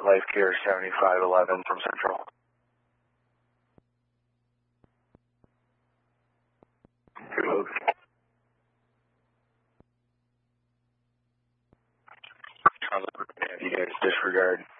Life Care 7511 from Central. You guys disregard.